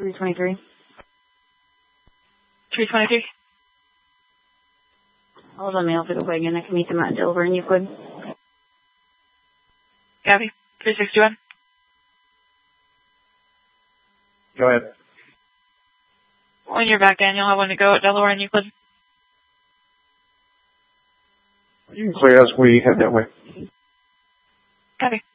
323. 323. Hold on, mail for the wagon. I can meet them at Delaware and Euclid. Copy. 361. Go ahead. When you're back, Daniel, I want to go at Delaware and Euclid. You can clear as we head that way. Copy.